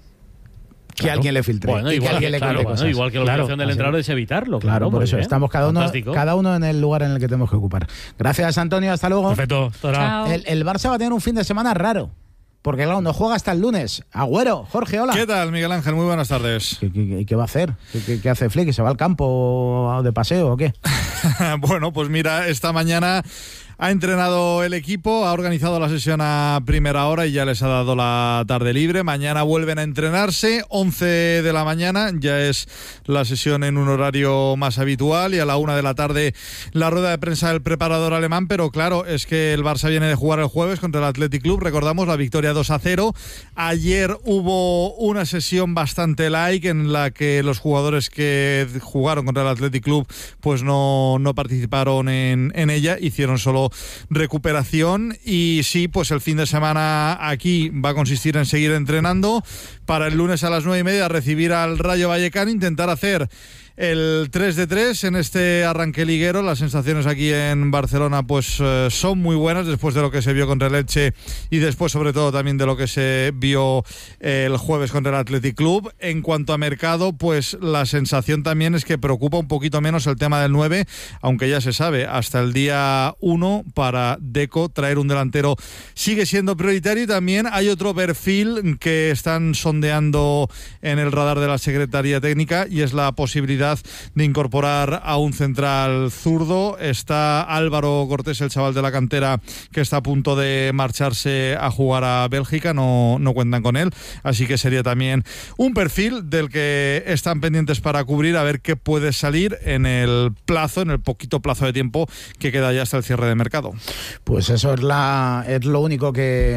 que alguien le filtre. Bueno, y igual que alguien le cuente cosas. Igual que la obligación del entrenador es evitarlo. Claro, por eso estamos cada uno en el lugar en el que tenemos que ocupar. Gracias, Antonio. Hasta luego. Perfecto. El Barça va a tener un fin de semana raro. Porque claro, no juega hasta el lunes. Agüero, Jorge, hola. ¿Qué tal, Miguel Ángel? Muy buenas tardes. ¿Qué va a hacer? ¿Qué hace Flick? ¿Se va al campo de paseo o qué? Bueno, pues mira, esta mañana ha entrenado el equipo, ha organizado la sesión a primera hora y ya les ha dado la tarde libre. Mañana vuelven a entrenarse, 11 de la mañana, ya es la sesión en un horario más habitual, y a la 1 de la tarde la rueda de prensa del preparador alemán. Pero claro, es que el Barça viene de jugar el jueves contra el Athletic Club, recordamos la victoria 2-0. Ayer hubo una sesión bastante light en la que los jugadores que jugaron contra el Athletic Club pues no participaron en ella, hicieron solo recuperación. Y sí, pues el fin de semana aquí va a consistir en seguir entrenando para el lunes a las 9:30 recibir al Rayo Vallecano, intentar hacer el 3-3 en este arranque liguero. Las sensaciones aquí en Barcelona pues son muy buenas después de lo que se vio contra el Elche y después sobre todo también de lo que se vio el jueves contra el Athletic Club. En cuanto a mercado, pues la sensación también es que preocupa un poquito menos el tema del 9, aunque ya se sabe, hasta el día 1 para Deco traer un delantero sigue siendo prioritario. Y también hay otro perfil que están sondeando en el radar de la Secretaría Técnica y es la posibilidad de incorporar a un central zurdo. Está Álvaro Cortés, el chaval de la cantera, que está a punto de marcharse a jugar a Bélgica, no cuentan con él, así que sería también un perfil del que están pendientes para cubrir, a ver qué puede salir en el poquito plazo de tiempo que queda ya hasta el cierre de mercado. Pues eso es lo único que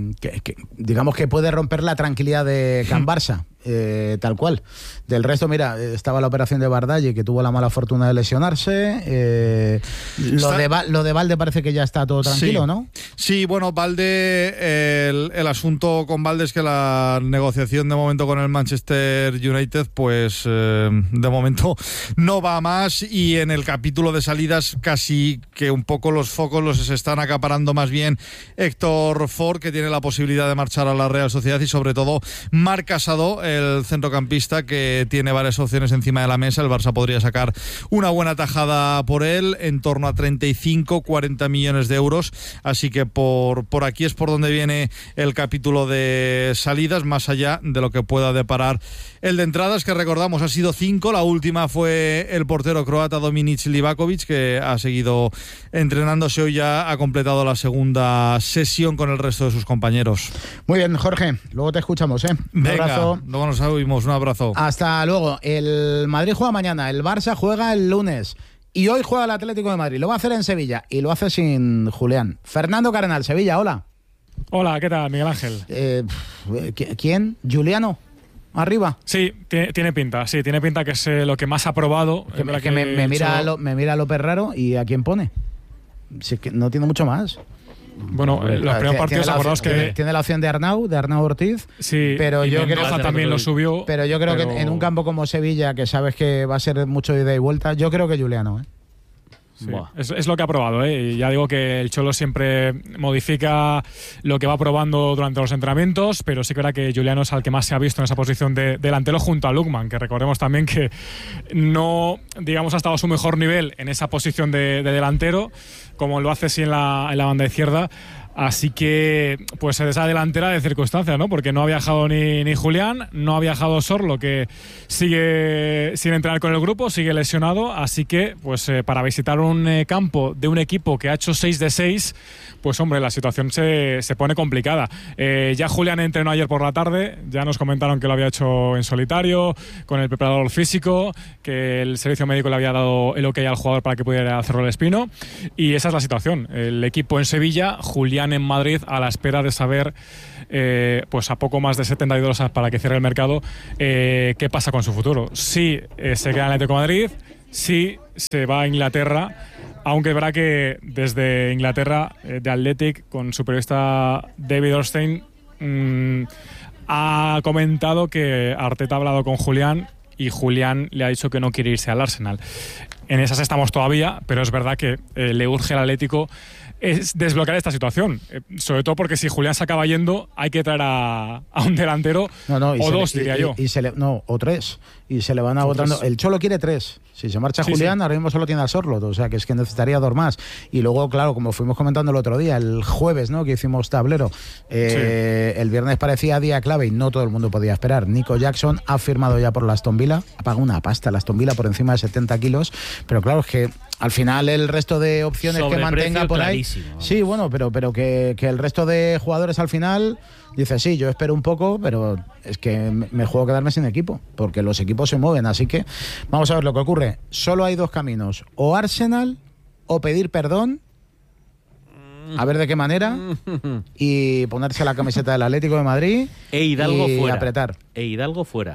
digamos que puede romper la tranquilidad de Can Barça. Tal cual. Del resto, mira, estaba la operación de Bardalle, que tuvo la mala fortuna de lesionarse. Lo de Valde parece que ya está todo tranquilo, sí. ¿no? Sí, bueno, Valde, el asunto con Valde es que la negociación de momento con el Manchester United, pues de momento no va a más, y en el capítulo de salidas casi que un poco los focos los están acaparando más bien Héctor Ford, que tiene la posibilidad de marchar a la Real Sociedad, y sobre todo Marc Casado, el centrocampista, que tiene varias opciones encima de la mesa. El Barça podría sacar una buena tajada por él, en torno a 35-40 millones de euros, así que por aquí es por donde viene el capítulo de salidas, más allá de lo que pueda deparar el de entradas, que recordamos ha sido 5, la última fue el portero croata Dominic Livakovic, que ha seguido entrenándose, hoy ya ha completado la segunda sesión con el resto de sus compañeros. Muy bien, Jorge, luego te escuchamos, Un Venga, abrazo. Luego nos oímos, un abrazo. Hasta luego. El Madrid juega mañana, el Barça juega el lunes y hoy juega el Atlético de Madrid. Lo va a hacer en Sevilla y lo hace sin Julián. Fernando Cardenal, Sevilla, hola. Hola, ¿qué tal, Miguel Ángel? ¿Quién? ¿Juliano? ¿Arriba? Sí, tiene pinta, que es lo que más ha probado. Me mira López Raro, ¿y a quién pone? Si es que no tiene mucho más. Bueno, los primeros partidos, acordaos que tiene la opción de Arnau Ortiz, sí, pero yo creo que también lo subió. Pero yo creo que en un campo como Sevilla, que sabes que va a ser mucho de ida y vuelta, yo creo que Juliano, Sí, es lo que ha probado, y ya digo que el Cholo siempre modifica lo que va probando durante los entrenamientos, pero sí que era que Juliano es al que más se ha visto en esa posición de delantero junto a Lukman, que recordemos también que no, digamos, ha estado a su mejor nivel en esa posición de delantero, como lo hace sí en la banda izquierda. Así que, pues esa delantera de circunstancias, ¿no? Porque no ha viajado ni Julián, no ha viajado Sorlo, que sigue sin entrenar con el grupo, sigue lesionado. Así que, pues para visitar un campo de un equipo que ha hecho 6 de 6, pues hombre, la situación se pone complicada. Ya Julián entrenó ayer por la tarde, ya nos comentaron que lo había hecho en solitario, con el preparador físico, que el servicio médico le había dado el ok al jugador para que pudiera hacerlo el espino. Y esa es la situación. El equipo en Sevilla, Julián en Madrid, a la espera de saber, pues a poco más de 72 horas para que cierre el mercado, qué pasa con su futuro. Si se queda en el Atlético de Madrid, si se va a Inglaterra, aunque es verdad que desde Inglaterra, de Athletic, con su periodista David Ornstein, ha comentado que Arteta ha hablado con Julián y Julián le ha dicho que no quiere irse al Arsenal. En esas estamos todavía, pero es verdad que le urge al Atlético es desbloquear esta situación, sobre todo porque si Julián se acaba yendo, hay que traer a un delantero o dos, diría yo. O tres, y se le van agotando. El Cholo quiere 3. Si se marcha Julián, ahora mismo solo tiene a Sorlo, o sea que es que necesitaría 2 más. Y luego, claro, como fuimos comentando el otro día, el jueves, ¿no?, que hicimos tablero, el viernes parecía día clave y no todo el mundo podía esperar. Nico Jackson ha firmado ya por la Aston Villa, ha pagado una pasta la Aston Villa por encima de 70 kilos, pero claro, es que al final el resto de opciones que mantenga por ahí, sí, bueno, pero que el resto de jugadores al final dice, sí, yo espero un poco, pero es que me juego quedarme sin equipo, porque los equipos se mueven, así que vamos a ver lo que ocurre. Solo hay 2 caminos, o Arsenal o pedir perdón, a ver de qué manera, y ponerse la camiseta del Atlético de Madrid Hidalgo y fuera. apretar. Hidalgo fuera.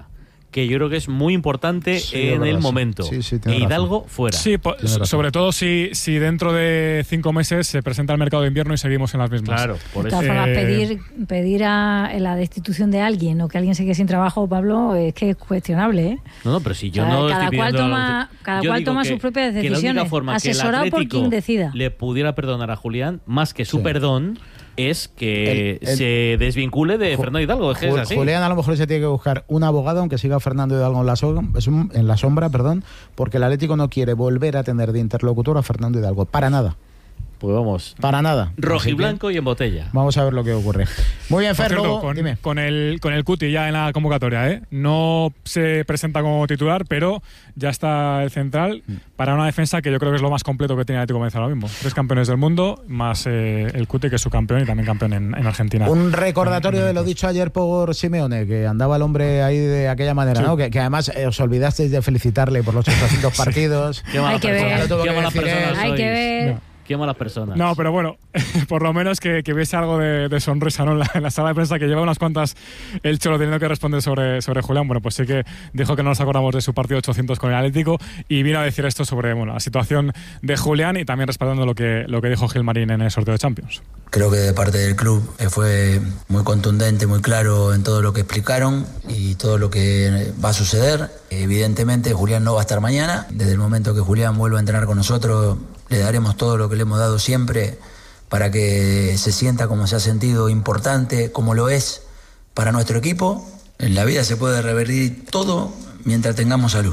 que yo creo que es muy importante en el momento. E Hidalgo fuera. Sí, sobre todo si dentro de 5 meses se presenta el mercado de invierno y seguimos en las mismas. Claro, por de eso. todas formas, pedir a la destitución de alguien o que alguien se quede sin trabajo, Pablo, es que es cuestionable, ¿eh? No, pero si yo no cada estoy cual pidiendo... cada cual toma sus propias decisiones, que la única forma asesorado que el por quien decida. le pudiera perdonar a Julián, más que su perdón, es que se desvincule de Fernando Hidalgo. Es que es así. Julián a lo mejor se tiene que buscar un abogado, aunque siga Fernando Hidalgo en la sombra, porque el Atlético no quiere volver a tener de interlocutor a Fernando Hidalgo. Para nada. Pues vamos. Para nada. Rojiblanco y en botella. Vamos a ver lo que ocurre. Muy bien, Fer, dime. Con el Cuti ya en la convocatoria, ¿eh? No se presenta como titular, pero ya está el central para una defensa que yo creo que es lo más completo que tiene el Atlético de Madrid ahora mismo. 3 campeones del mundo, más el Cuti, que es su campeón y también campeón en Argentina. Un recordatorio de lo dicho ayer por Simeone, que andaba el hombre ahí de aquella manera, ¿no? Que además os olvidasteis de felicitarle por los 800 partidos. Hay que ver. Hay que ver. No. Qué malas personas. No, pero bueno, por lo menos que hubiese algo de sonrisa, ¿no? en la sala de prensa, que lleva unas cuantas el Cholo teniendo que responder sobre Julián. Bueno, pues sí que dijo que no nos acordamos de su partido 800 con el Atlético y vino a decir esto sobre la situación de Julián y también respaldando lo que dijo Gilmarín en el sorteo de Champions. Creo que de parte del club fue muy contundente, muy claro en todo lo que explicaron y todo lo que va a suceder. Evidentemente Julián no va a estar mañana. Desde el momento que Julián vuelva a entrenar con nosotros, le daremos todo lo que le hemos dado siempre para que se sienta como se ha sentido importante, como lo es para nuestro equipo. En la vida se puede revertir todo mientras tengamos salud.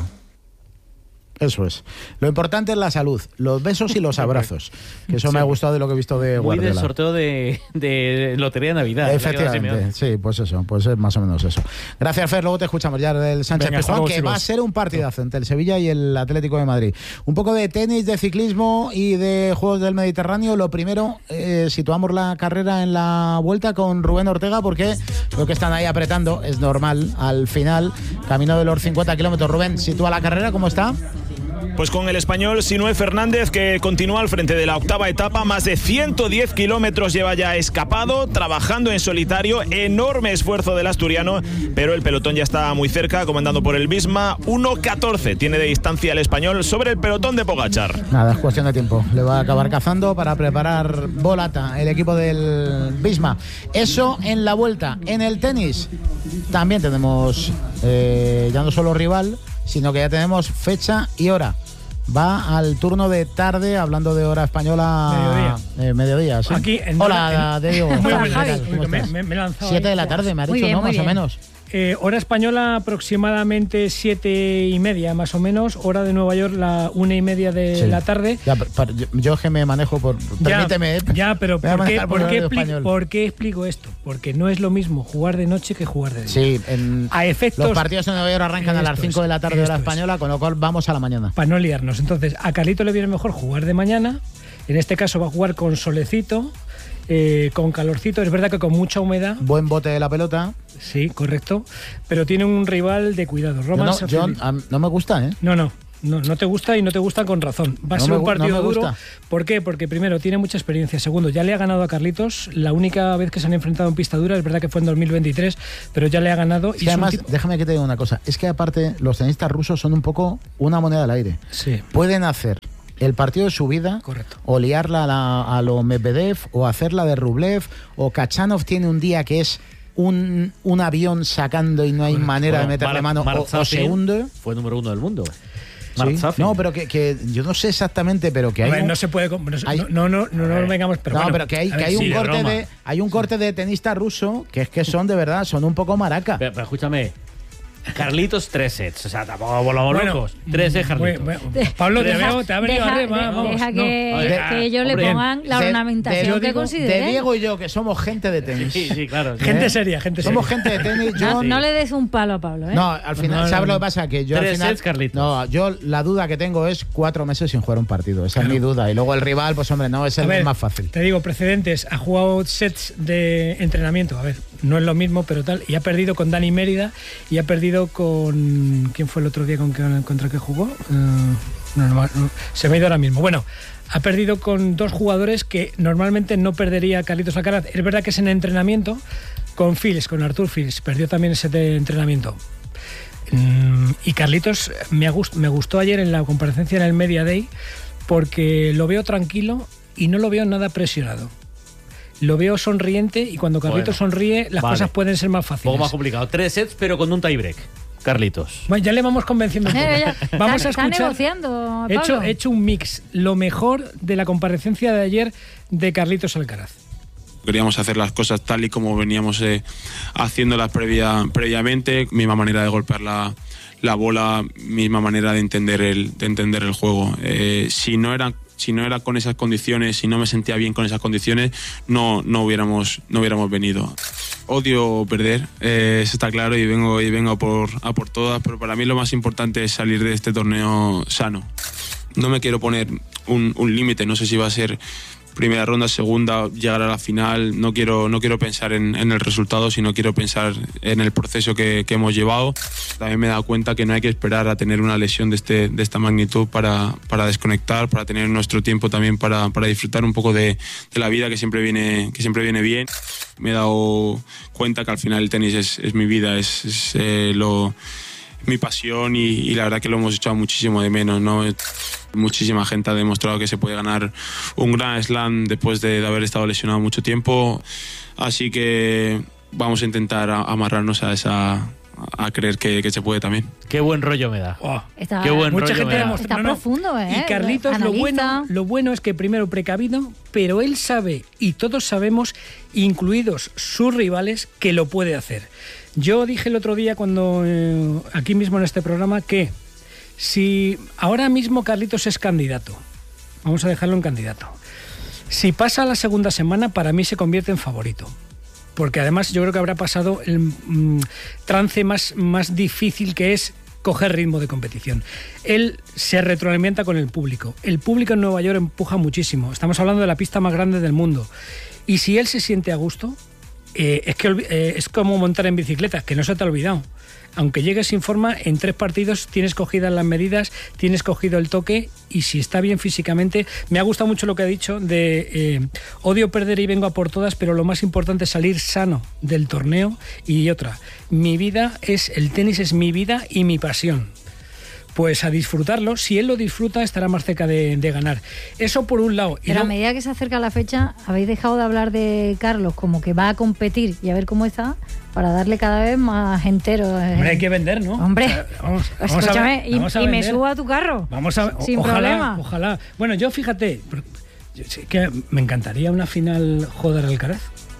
Eso es. Lo importante es la salud, los besos y los abrazos. Que eso me ha gustado de lo que he visto de Guardiola. Muy del sorteo de Lotería de Navidad. Efectivamente, sí, pues eso, pues es más o menos eso. Gracias, Fer, luego te escuchamos ya del Sánchez-Pizjuán, que va a ser un partidazo entre el Sevilla y el Atlético de Madrid. Un poco de tenis, de ciclismo y de Juegos del Mediterráneo. Lo primero, situamos la carrera en la vuelta con Rubén Ortega, porque lo que están ahí apretando es normal al final, camino de los 50 kilómetros. Rubén, sitúa la carrera, ¿cómo está? Pues con el español Sinué Fernández, que continúa al frente de la octava etapa, más de 110 kilómetros lleva ya escapado, trabajando en solitario, enorme esfuerzo del asturiano, pero el pelotón ya está muy cerca, comandado por el Visma. 1:14 tiene de distancia el español sobre el pelotón de Pogačar. Nada, es cuestión de tiempo, le va a acabar cazando para preparar Volata, el equipo del Visma. Eso en la vuelta. En el tenis también tenemos ya no solo rival, sino que ya tenemos fecha y hora. Va al turno de tarde, hablando de hora española. Mediodía, sí. Aquí Hola, Diego. Hola, Javi. Me he lanzado 7 de la tarde, me ha dicho, ¿no? Más o menos. Hora española aproximadamente 7:30, más o menos. Hora de Nueva York, la 1:30 de la tarde. Ya, yo que me manejo por... Permíteme. Ya, pero ¿por qué explico esto? Porque no es lo mismo jugar de noche que jugar de día. Sí, a efectos, los partidos en Nueva York arrancan a las 5 de la tarde hora española, con lo cual vamos a la mañana. Para no liarnos. Entonces, a Carlito le viene mejor jugar de mañana. En este caso va a jugar con solecito, con calorcito. Es verdad que con mucha humedad. Buen bote de la pelota. Sí, correcto. Pero tiene un rival de cuidado. No me gusta, ¿eh? No te gusta, y no te gusta con razón. Va a ser un partido duro. ¿Por qué? Porque primero, tiene mucha experiencia. Segundo, ya le ha ganado a Carlitos. La única vez que se han enfrentado en pista dura, es verdad que fue en 2023, pero ya le ha ganado. Y además, déjame que te diga una cosa. Es que aparte, los tenistas rusos son un poco una moneda al aire. Sí. Pueden hacer el partido de su vida, correcto, o liarla a lo Medvedev, o hacerla de Rublev, o Kachanov tiene un día que es un avión sacando y no hay manera de meterle mano, o se hunde. Fue número 1 del mundo. Sí. No, pero que yo no sé exactamente, pero que hay no se puede, no vengamos, pero no, pero que hay un corte de tenista ruso que es que son de verdad, son un poco maraca. Pero escúchame, Carlitos 3 sets, o sea, tampoco volvamos locos. 3 sets, Carlitos. Pablo, te ha venido arriba. Deja que ellos le pongan la ornamentación que consideren. De Diego y yo, que somos gente de tenis. Sí, claro. Gente seria. Somos gente de tenis. No le des un palo a Pablo, ¿eh? No, al final, ¿sabes lo que pasa? Que yo 3 al final, sets, Carlitos. No, yo la duda que tengo es 4 meses sin jugar un partido. Esa es mi duda. Y luego el rival, pues hombre, no es el más fácil. Te digo, precedentes. Ha jugado sets de entrenamiento. A ver, no es lo mismo, pero tal. Y ha perdido con Dani Mérida y ha perdido con... ¿Quién fue el otro día contra que jugó? Se me ha ido ahora mismo. Bueno, ha perdido con 2 jugadores que normalmente no perdería Carlitos Alcaraz. Es verdad que es en entrenamiento con Arthur Fils. Perdió también ese de entrenamiento. Y Carlitos me gustó ayer en la comparecencia en el Media Day porque lo veo tranquilo y no lo veo nada presionado. Lo veo sonriente y cuando Carlitos sonríe las cosas pueden ser más fáciles. Un poco más complicado. 3 sets pero con un tiebreak. Carlitos. Bueno, ya le vamos convenciendo un poco. Vamos a escuchar. Está negociando, Pablo. He hecho un mix, lo mejor de la comparecencia de ayer de Carlitos Alcaraz. Queríamos hacer las cosas tal y como veníamos haciéndolas previamente, misma manera de golpear la bola, misma manera de entender el juego. Si no era con esas condiciones, si no me sentía bien con esas condiciones, no hubiéramos venido. Odio perder, eso está claro, y vengo a por todas, pero para mí lo más importante es salir de este torneo sano. No me quiero poner un límite, no sé si va a ser primera ronda, segunda, llegar a la final. No quiero pensar en el resultado, sino quiero pensar en el proceso que hemos llevado. También me he dado cuenta que no hay que esperar a tener una lesión de esta magnitud para desconectar, para tener nuestro tiempo también para disfrutar un poco de la vida que siempre viene bien. Me he dado cuenta que al final el tenis es mi vida, es mi pasión y la verdad que lo hemos echado muchísimo de menos, ¿no? Muchísima gente ha demostrado que se puede ganar un Grand Slam después de haber estado lesionado mucho tiempo, así que vamos a intentar amarrarnos a creer que se puede también. Qué buen rollo me da. Qué buen mucha rollo gente me da. Está profundo, ¿eh? Y Carlitos, lo bueno es que primero precavido, pero él sabe, y todos sabemos, incluidos sus rivales, que lo puede hacer. Yo dije el otro día cuando aquí mismo en este programa que si ahora mismo Carlitos es candidato, vamos a dejarlo en candidato, si pasa la segunda semana para mí se convierte en favorito, porque además yo creo que habrá pasado el trance más difícil, que es coger ritmo de competición. Él se retroalimenta con el público en Nueva York empuja muchísimo, estamos hablando de la pista más grande del mundo, y si él se siente a gusto, es como montar en bicicleta, que no se te ha olvidado. Aunque llegues sin forma, en 3 partidos tienes cogidas las medidas, tienes cogido el toque, y si está bien físicamente, me ha gustado mucho lo que ha dicho de odio perder y vengo a por todas, pero lo más importante es salir sano del torneo. Y otra, el tenis es mi vida y mi pasión. Pues a disfrutarlo. Si él lo disfruta, estará más cerca de ganar. Eso por un lado. Pero a medida que se acerca la fecha, habéis dejado de hablar de Carlos como que va a competir y a ver cómo está, para darle cada vez más entero. Hombre, hay que vender, ¿no? Hombre, vamos escúchame, y me subo a tu carro. Sin problema. Ojalá. Bueno, yo fíjate, que me encantaría una final Joder-Alcaraz.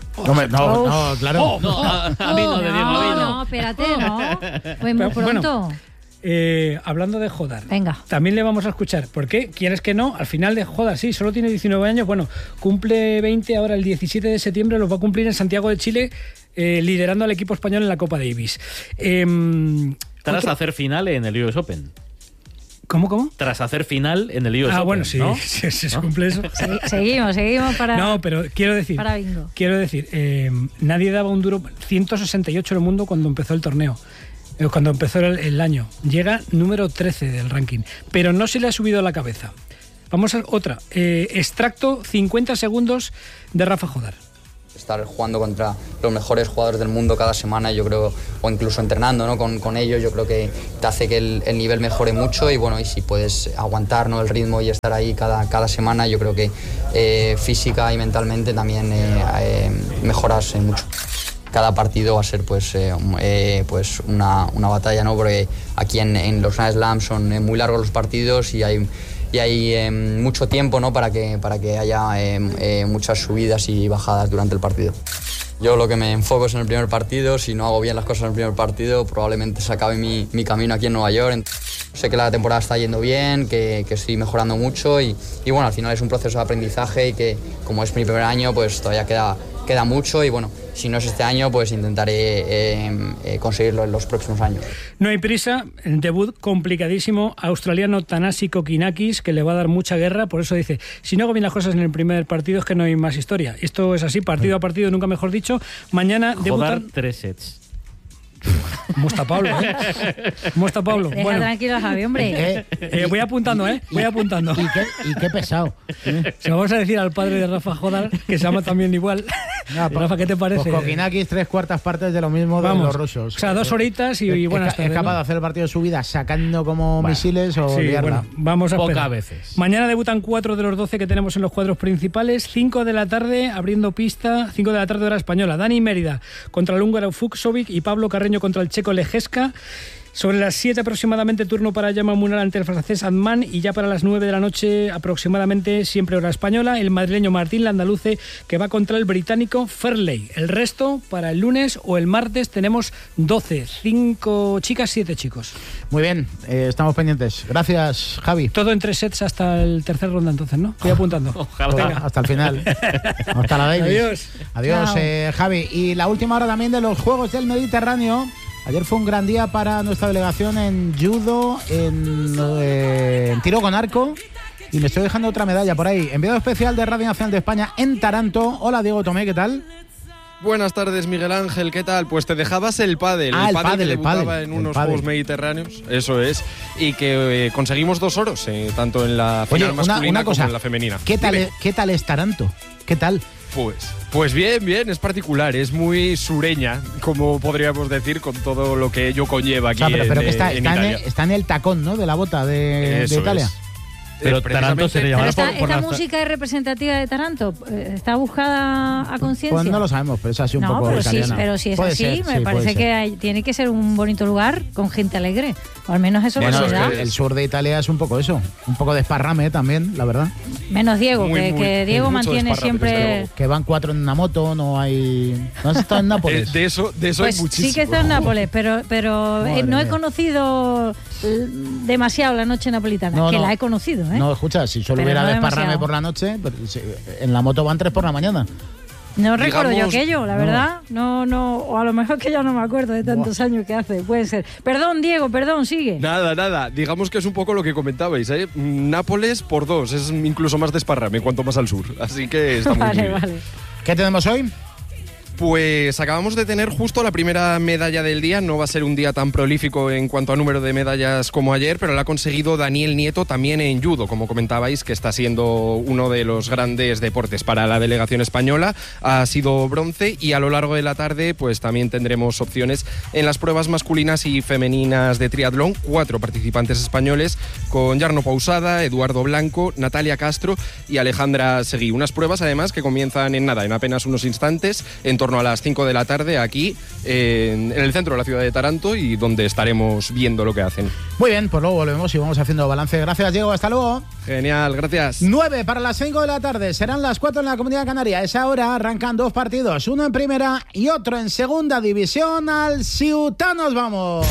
No, claro. A mí no, de Diego, a mí no. No, espérate, no. Pues muy pronto. Hablando de Jodar, venga, también le vamos a escuchar. ¿Por qué? ¿Quieres que no? Al final de Jodar, sí, solo tiene 19 años. Bueno, cumple 20 ahora el 17 de septiembre, los va a cumplir en Santiago de Chile, liderando al equipo español en la Copa Davis. Tras hacer final en el US Open. ¿Cómo? Tras hacer final en el US Open. Bueno, sí, ¿no? sí, se cumple eso. Seguimos para... No, pero quiero decir, nadie daba un duro. 168 en el mundo cuando empezó el torneo. Cuando empezó el año. Llega número 13 del ranking, pero no se le ha subido a la cabeza. Vamos a otra. Extracto 50 segundos de Rafa Jodar. Estar jugando contra los mejores jugadores del mundo cada semana, yo creo, o incluso entrenando, ¿no? con ellos, yo creo que te hace que el nivel mejore mucho, y bueno, y si puedes aguantar, ¿no? el ritmo y estar ahí cada semana, yo creo que física y mentalmente también mejoras mucho. Cada partido va a ser pues una batalla, ¿no? Porque aquí en los Grand Slam son muy largos los partidos y hay mucho tiempo, ¿no? para que haya muchas subidas y bajadas durante el partido. Yo lo que me enfoco es en el primer partido. Si no hago bien las cosas en el primer partido, probablemente se acabe mi camino aquí en Nueva York. Sé que la temporada está yendo bien, que estoy mejorando mucho y bueno, al final es un proceso de aprendizaje, y que como es mi primer año, pues todavía queda mucho, y bueno, si no es este año, pues intentaré conseguirlo en los próximos años. No hay prisa, el debut complicadísimo, australiano Thanasi Kokinakis, que le va a dar mucha guerra, por eso dice, si no hago bien las cosas en el primer partido es que no hay más historia. Esto es así, partido a partido, nunca mejor dicho. Mañana debutan... 3 sets. ¿Cómo está Pablo, ¿Cómo está Pablo? Deja tranquilo a Javi, hombre. Voy apuntando, Voy apuntando. Y qué pesado. Se lo vamos a decir al padre de Rafa Jodar, que se llama también igual. Rafa, ¿qué te parece? Pues Kokinakis, 3/4 partes de lo mismo de los rusos. O sea, 2 horitas y buenas tardes. ¿Es capaz de hacer el partido de su vida sacando como misiles o liarla? Bueno, vamos a esperar. Pocas veces. Mañana debutan 4 de los 12 que tenemos en los cuadros principales. 5 de la tarde, abriendo pista, 5 de la tarde hora española. Dani Mérida contra el húngaro Fuchsovic y Pablo Carreño contra el checo Lejeska. Sobre las 7 aproximadamente, turno para Jaume Munar ante el francés Adman, y ya para las 9 de la noche aproximadamente, siempre hora española, el madrileño Martín Landaluce, que va contra el británico Fairley. El resto para el lunes o el martes tenemos 12, 5 chicas, 7 chicos. Muy bien, estamos pendientes. Gracias, Javi. Todo en 3 sets hasta el tercer ronda entonces, ¿no? Estoy apuntando. Ojalá. Hasta el final. Hasta la Davis. Adiós. Adiós, Javi. Y la última hora también de los Juegos del Mediterráneo. Ayer fue un gran día para nuestra delegación en judo, en tiro con arco, y me estoy dejando otra medalla por ahí. Enviado especial de Radio Nacional de España en Taranto. Hola, Diego Tomé, ¿qué tal? Buenas tardes, Miguel Ángel, ¿qué tal? Pues te dejabas el pádel, el pádel que debutaba en unos Juegos Mediterráneos, eso es, y que conseguimos 2 oros, tanto en la final masculina como en la femenina. ¿Qué tal es Taranto? ¿Qué tal? Pues bien, es particular, es muy sureña, como podríamos decir, con todo lo que ello conlleva aquí pero que en Italia. Está en el tacón, ¿no?, de la bota de Italia. Pero Taranto se le llamará ¿Esta música es representativa de Taranto? ¿Está buscada a conciencia? Pues no lo sabemos, pero es así un poco italiana. Pero si es así, me parece que tiene que ser un bonito lugar con gente alegre. O al menos eso bueno, se da. El sur de Italia es un poco eso. Un poco de esparrame también, la verdad. Menos Diego, que Diego mantiene siempre... Que van 4 en una moto, no hay... ¿No has estado en Nápoles? De eso pues hay muchísimo. Sí que está en Nápoles, pero no he conocido demasiado la noche napolitana. La he conocido, ¿eh? No, escucha, si solo hubiera desparrame por la noche, en la moto van 3 por la mañana. No recuerdo yo aquello, la verdad. No, o a lo mejor que ya no me acuerdo de tantos años que hace, puede ser. Perdón, Diego, sigue. Nada. Digamos que es un poco lo que comentabais, ¿eh? Nápoles por 2, es incluso más desparrame cuanto más al sur. Así que está muy bien. Vale. ¿Qué tenemos hoy? Pues acabamos de tener justo la primera medalla del día. No va a ser un día tan prolífico en cuanto a número de medallas como ayer, pero la ha conseguido Daniel Nieto también en judo, como comentabais, que está siendo uno de los grandes deportes para la delegación española. Ha sido bronce, y a lo largo de la tarde pues también tendremos opciones en las pruebas masculinas y femeninas de triatlón. 4 participantes españoles, con Jarno Pausada, Eduardo Blanco, Natalia Castro y Alejandra Seguí. Unas pruebas además que comienzan en apenas unos instantes, en torno a las 5 de la tarde, aquí en el centro de la ciudad de Taranto, y donde estaremos viendo lo que hacen. Muy bien, pues luego volvemos y vamos haciendo balance. Gracias, Diego, hasta luego. Genial, gracias. 9 para las 5 de la tarde, serán las 4 en la Comunidad Canaria. A esa hora arrancan 2 partidos, uno en primera y otro en segunda división. Al Ciutat nos vamos.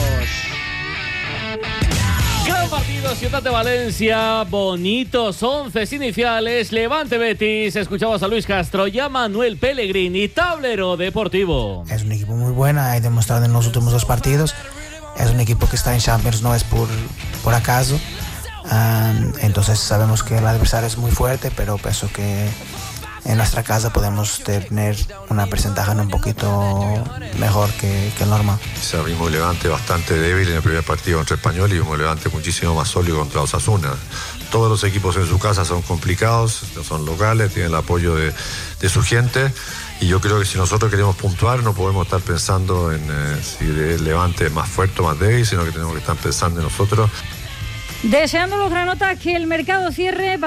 Gran partido, Ciutat de Valencia, bonitos 11 iniciales, Levante Betis, escuchamos a Luis Castro y a Manuel Pellegrini, Tablero Deportivo. Es un equipo muy bueno, ha demostrado en los últimos 2 partidos, es un equipo que está en Champions, no es por acaso, entonces sabemos que el adversario es muy fuerte, pero pienso que en nuestra casa podemos tener una porcentaje un poquito mejor que el normal. Vimos Levante bastante débil en el primer partido contra Español y vimos Levante muchísimo más sólido contra Osasuna. Todos los equipos en su casa son complicados, son locales, tienen el apoyo de su gente, y yo creo que si nosotros queremos puntuar no podemos estar pensando en si el Levante es más fuerte o más débil, sino que tenemos que estar pensando en nosotros. Deseando los granotas que el mercado cierre